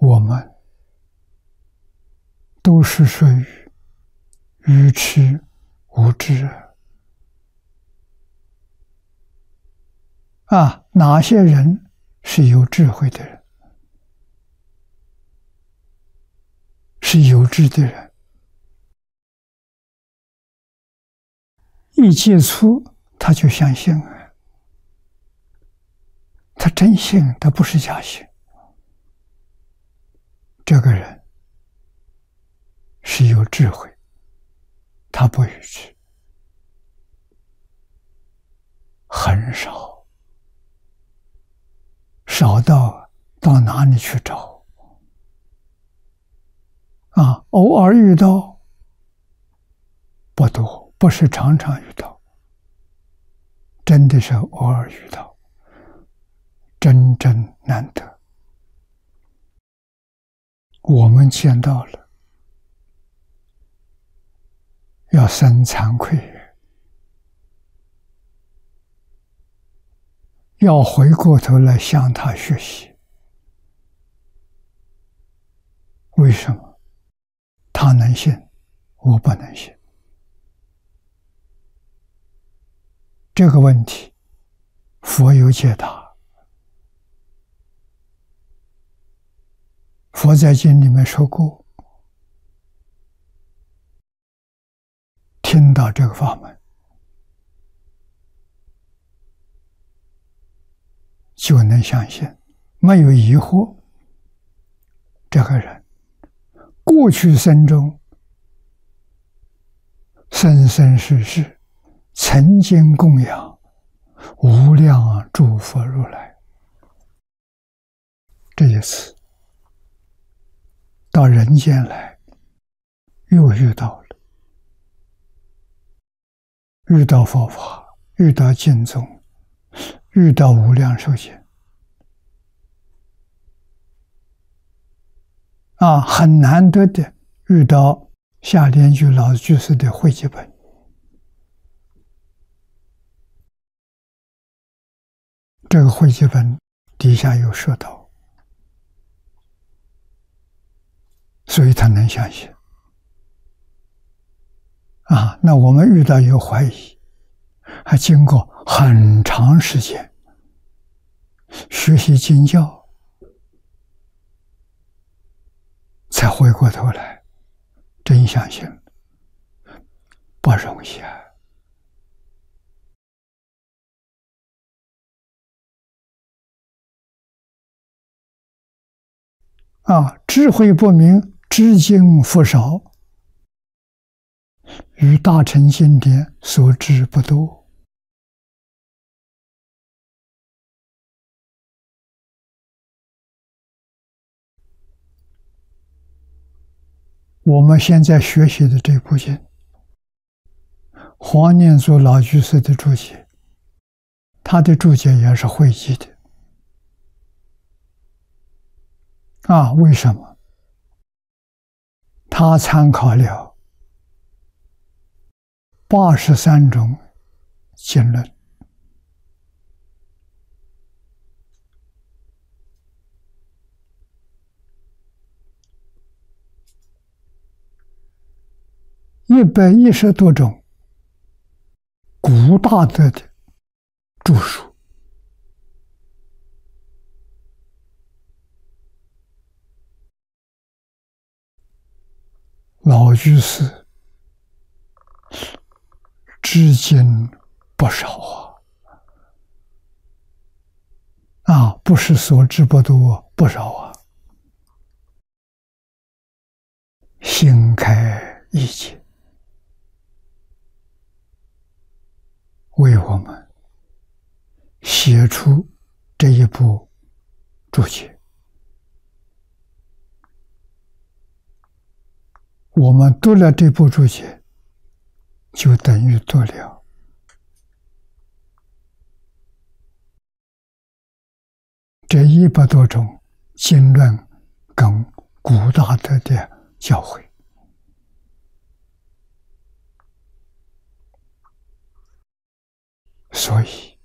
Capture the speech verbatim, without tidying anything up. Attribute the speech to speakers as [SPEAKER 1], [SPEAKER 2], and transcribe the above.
[SPEAKER 1] 我们都是属于愚痴无知啊！哪些人是有智慧的人，是有智的人？一接触他就相信了，他真信，他不是假信。这个人是有智慧，他不愚痴，很少，少到到哪里去找啊？偶尔遇到不多，不是常常遇到，真的是偶尔遇到，真正难得。我们见到了，要生惭愧，要回过头来向他学习。为什么？他能信，我不能信。这个问题，佛有解答。佛在经里面说过，听到这个法门，就能相信，没有疑惑。这个人过去生中生生世世曾经供养无量诸佛如来，这一次到人间来，又遇到了，遇到佛法，遇到经宗，遇到无量寿经啊，很难得的遇到夏莲居老居士的汇集本。这个汇集本底下有说道，所以他能相信啊。那我们遇到有怀疑，还经过很长时间学习经教，才回过头来真相信，不容易啊！啊，智慧不明，知经复少，与大乘经典所知不多。我们现在学习的这部经，黄念祖老居士的注解，他的注解也是汇集的。啊，为什么？他参考了八十三种经论，一百一十多种古大德的著述，老居士知经不少啊！啊，不是所知不多，不少啊！心开意解，为我们写出这一部注解。我们读了这部注解，就等于读了这一百多种经论跟古大德的教诲。所以